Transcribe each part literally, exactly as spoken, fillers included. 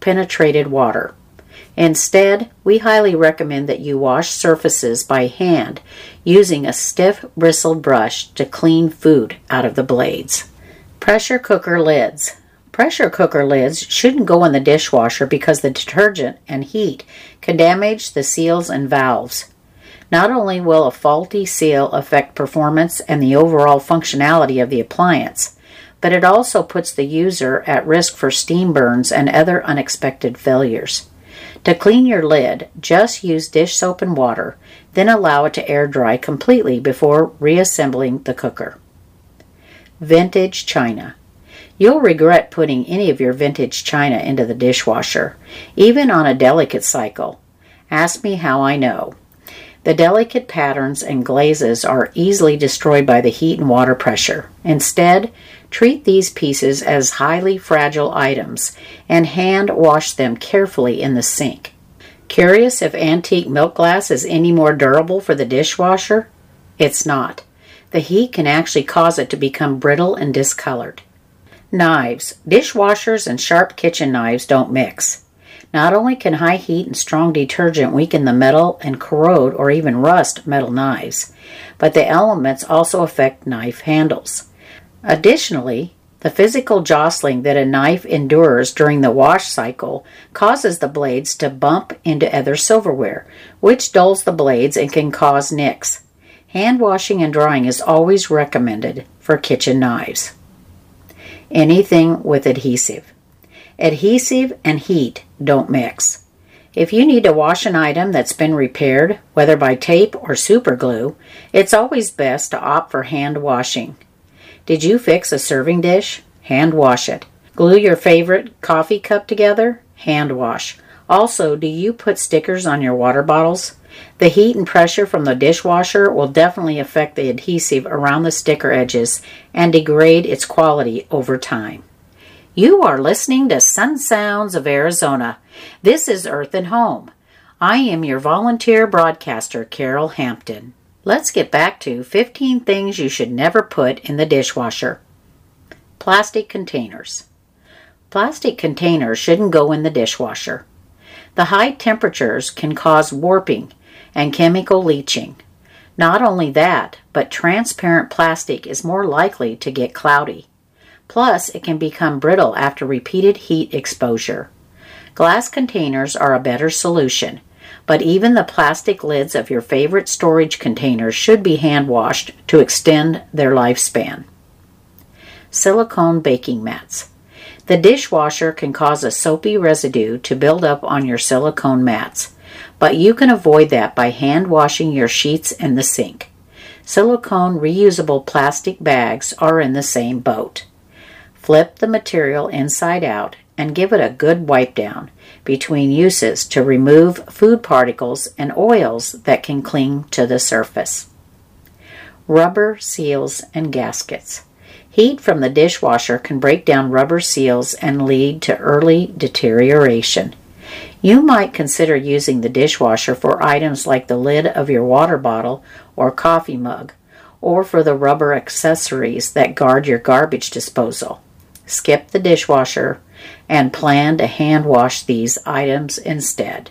penetrated water. Instead, we highly recommend that you wash surfaces by hand using a stiff bristled brush to clean food out of the blades. Pressure cooker lids. Pressure cooker lids shouldn't go in the dishwasher because the detergent and heat can damage the seals and valves. Not only will a faulty seal affect performance and the overall functionality of the appliance, but it also puts the user at risk for steam burns and other unexpected failures. To clean your lid, just use dish soap and water, then allow it to air dry completely before reassembling the cooker. Vintage china. You'll regret putting any of your vintage china into the dishwasher, even on a delicate cycle. Ask me how I know. The delicate patterns and glazes are easily destroyed by the heat and water pressure. Instead, treat these pieces as highly fragile items and hand wash them carefully in the sink. Curious if antique milk glass is any more durable for the dishwasher? It's not. The heat can actually cause it to become brittle and discolored. Knives. Dishwashers and sharp kitchen knives don't mix. Not only can high heat and strong detergent weaken the metal and corrode or even rust metal knives, but the elements also affect knife handles. Additionally, the physical jostling that a knife endures during the wash cycle causes the blades to bump into other silverware, which dulls the blades and can cause nicks. Hand washing and drying is always recommended for kitchen knives. Anything with adhesive. Adhesive and heat don't mix. If you need to wash an item that's been repaired, whether by tape or super glue, it's always best to opt for hand washing. Did you fix a serving dish? Hand wash it. Glue your favorite coffee cup together? Hand wash. Also, do you put stickers on your water bottles? The heat and pressure from the dishwasher will definitely affect the adhesive around the sticker edges and degrade its quality over time. You are listening to Sun Sounds of Arizona. This is Earth and Home. I am your volunteer broadcaster, Carol Hampton. Let's get back to fifteen things you should never put in the dishwasher. Plastic containers. Plastic containers shouldn't go in the dishwasher. The high temperatures can cause warping and chemical leaching. Not only that, but transparent plastic is more likely to get cloudy. Plus, it can become brittle after repeated heat exposure. Glass containers are a better solution, but even the plastic lids of your favorite storage containers should be hand washed to extend their lifespan. Silicone baking mats. The dishwasher can cause a soapy residue to build up on your silicone mats, but you can avoid that by hand washing your sheets in the sink. Silicone reusable plastic bags are in the same boat. Flip the material inside out and give it a good wipe down between uses to remove food particles and oils that can cling to the surface. Rubber seals and gaskets. Heat from the dishwasher can break down rubber seals and lead to early deterioration. You might consider using the dishwasher for items like the lid of your water bottle or coffee mug, or for the rubber accessories that guard your garbage disposal. Skip the dishwasher and plan to hand wash these items instead.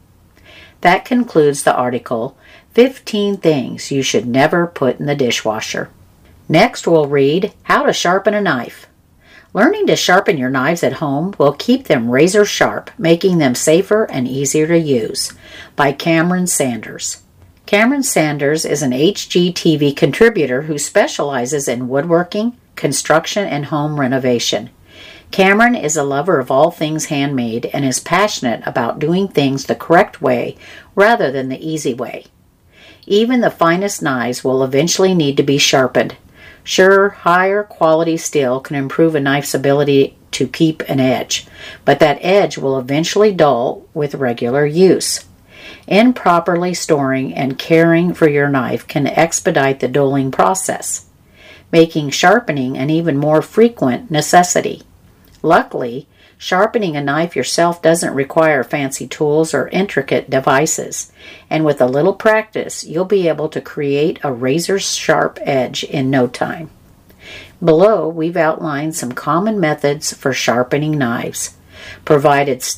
That concludes the article, fifteen Things You Should Never Put in the Dishwasher. Next we'll read How to Sharpen a Knife. Learning to sharpen your knives at home will keep them razor sharp, making them safer and easier to use, by Cameron Sanders. Cameron Sanders is an H G T V contributor who specializes in woodworking, construction, and home renovation. Cameron is a lover of all things handmade and is passionate about doing things the correct way rather than the easy way. Even the finest knives will eventually need to be sharpened. Sure, higher quality steel can improve a knife's ability to keep an edge, but that edge will eventually dull with regular use. Improperly storing and caring for your knife can expedite the dulling process, making sharpening an even more frequent necessity. Luckily, sharpening a knife yourself doesn't require fancy tools or intricate devices, and with a little practice, you'll be able to create a razor-sharp edge in no time. Below, we've outlined some common methods for sharpening knives, provided